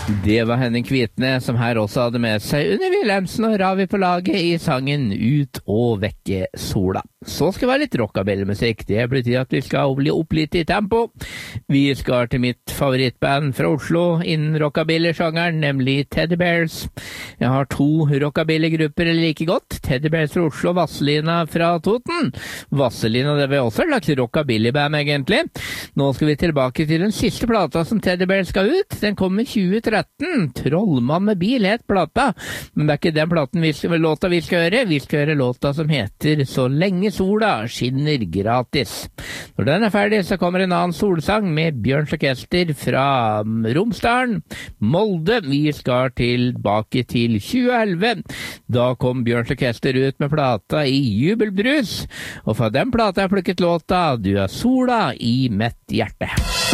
Det var Henning Kvitne som her også hadde med seg Unni Wilhelmsen og Ravi på laget i sangen Ut og vekke sola. Så skal det være litt rockabilly-musikk. Det betyr at vi skal bli opp litt i tempo. Vi skal til mitt favorittband fra Oslo innen rockabilly-sjangeren, nemlig Teddy Bears. Jeg har 2 rockabilly-grupper like godt. Teddy Bears fra Oslo, Vasselina fra Toten. Vasselina, det var også et slags rockabilly-band egentlig. Nå skal vi tilbake til den siste plata som Teddy Bears skal ut. Den kommer i 2013. Trollmann med bil het plata. Men det er ikke den låta vi skal høre. Vi skal høre låta som heter Så lenge sola skinner gratis. Når den er ferdig, så kommer en annen solsang med Bjørns Orkester fra Romsdalen, Molde. Vi skal tilbake til 2011. Da kom Bjørns Orkester ut med plata i Jubelbrus. Og fra den plata har jeg plukket låta Du er sola i mitt hjerte.